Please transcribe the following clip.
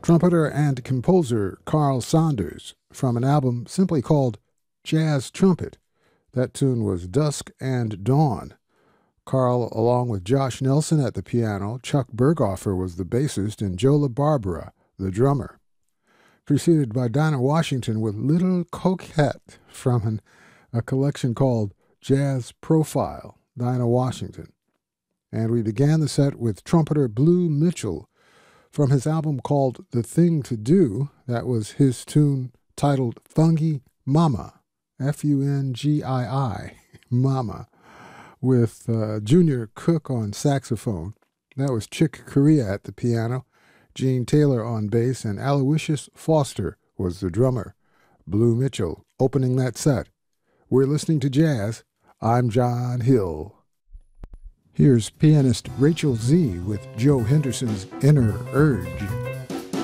trumpeter and composer Carl Saunders from an album simply called Jazz Trumpet. That tune was Dusk and Dawn. Carl, along with Josh Nelson at the piano, Chuck Berghofer was the bassist, and Joe LaBarbera, the drummer. Preceded by Dinah Washington with Little Coquette from a collection called Jazz Profile, Dinah Washington. And we began the set with trumpeter Blue Mitchell from his album called The Thing to Do. That was his tune titled Fungi Mama, F-U-N-G-I-I, Mama, with Junior Cook on saxophone. That was Chick Corea at the piano, Gene Taylor on bass, and Aloysius Foster was the drummer. Blue Mitchell opening that set. We're listening to jazz. I'm John Hill. Here's pianist Rachel Z with Joe Henderson's Inner Urge.